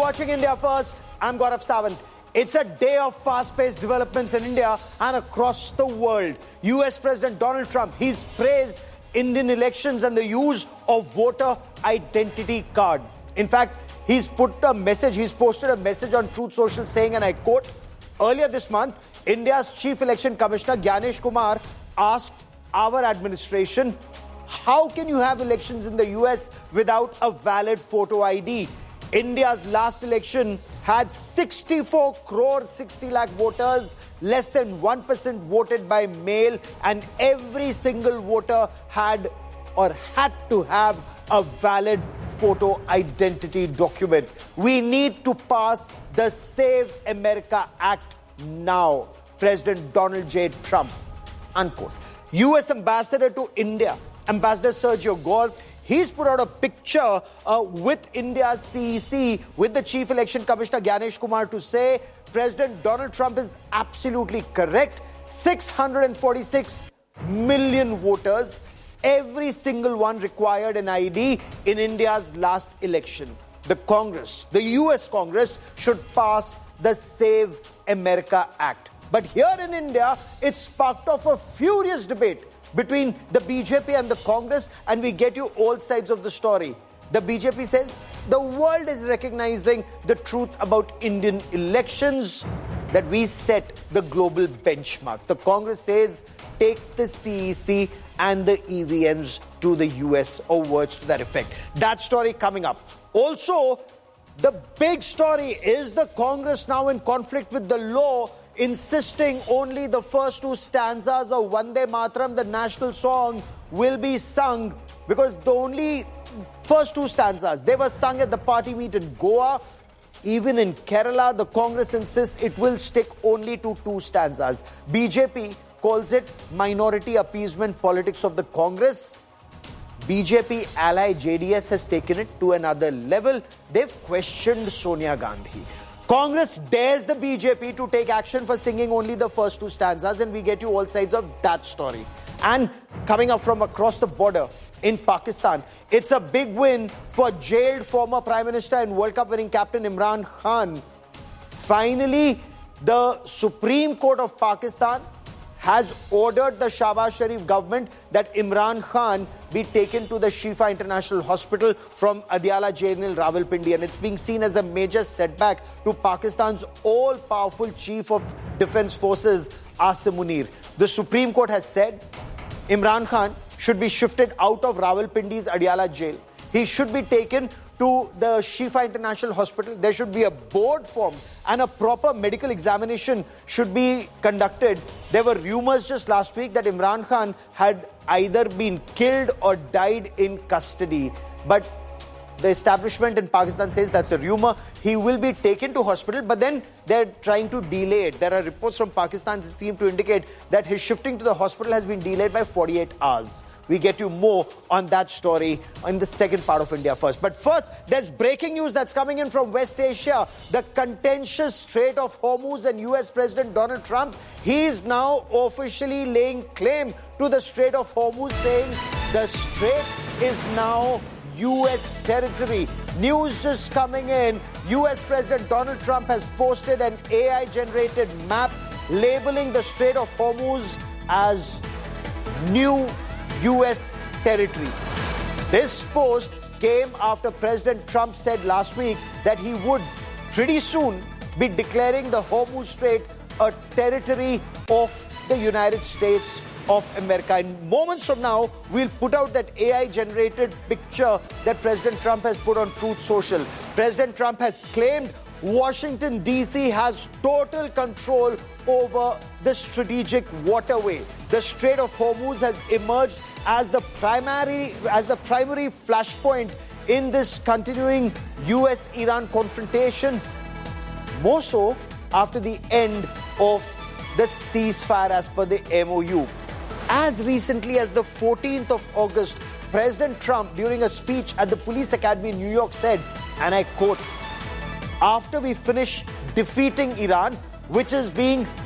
watching India First. I'm Gaurav Sawant. It's a day of fast-paced developments in India and across the world. US President Donald Trump, he's praised Indian elections and the use of voter identity card. In fact, he's posted a message on Truth Social saying, and I quote, earlier this month, India's Chief Election Commissioner Gyanesh Kumar asked our administration, how can you have elections in the US without a valid photo ID? India's last election had 64 crore 60 lakh voters, less than 1% voted by mail, and every single voter had to have a valid photo identity document. We need to pass the Save America Act now. President Donald J. Trump, unquote. US Ambassador to India, Ambassador Sergio Gore, he's put out a picture with India's CEC, with the Chief Election Commissioner Gyanesh Kumar, to say President Donald Trump is absolutely correct. 646 million voters, every single one required an ID in India's last election. The Congress, the US Congress, should pass the Save America Act. But here in India, it sparked off a furious debate between the BJP and the Congress, and we get you all sides of the story. The BJP says the world is recognizing the truth about Indian elections, that we set the global benchmark. The Congress says take the CEC and the EVMs to the US, or words to that effect. That story coming up. Also, the big story is the Congress now in conflict with the law, insisting only the first two stanzas of Vande Mataram, the national song, will be sung, because the only first two stanzas, they were sung at the party meet in Goa. Even in Kerala, the Congress insists it will stick only to two stanzas. BJP calls it minority appeasement politics of the Congress. BJP ally JDS has taken it to another level. They've questioned Sonia Gandhi. Congress dares the BJP to take action for singing only the first two stanzas, and we get you all sides of that story. And coming up from across the border in Pakistan, it's a big win for jailed former Prime Minister and World Cup winning captain Imran Khan. Finally, the Supreme Court of Pakistan has ordered the Shahbaz Sharif government that Imran Khan be taken to the Shifa International Hospital from Adiala Jail in Rawalpindi, and it's being seen as a major setback to Pakistan's all-powerful Chief of Defence Forces, Asim Munir. The Supreme Court has said Imran Khan should be shifted out of Rawalpindi's Adiala Jail. He should be taken to the Shifa International Hospital. There should be a board formed and a proper medical examination should be conducted. There were rumors just last week that Imran Khan had either been killed or died in custody. But the establishment in Pakistan says that's a rumor. He will be taken to hospital, but then they're trying to delay it. There are reports from Pakistan that seem to indicate that his shifting to the hospital has been delayed by 48 hours. We get you more on that story in the second part of India First. But first, there's breaking news that's coming in from West Asia. The contentious Strait of Hormuz, and US President Donald Trump, he's now officially laying claim to the Strait of Hormuz, saying the strait is now US territory. News just coming in. US President Donald Trump has posted an AI-generated map labeling the Strait of Hormuz as new US territory. This post came after President Trump said last week that he would pretty soon be declaring the Hormuz Strait a territory of the United States of America. In moments from now, we'll put out that AI-generated picture that President Trump has put on Truth Social. President Trump has claimed Washington, D.C. has total control over the strategic waterway. The Strait of Hormuz has emerged as the primary flashpoint in this continuing US-Iran confrontation, more so after the end of the ceasefire as per the MOU. As recently as the 14th of August, President Trump, during a speech at the Police Academy in New York, said, and I quote, "After we finish defeating Iran, which is being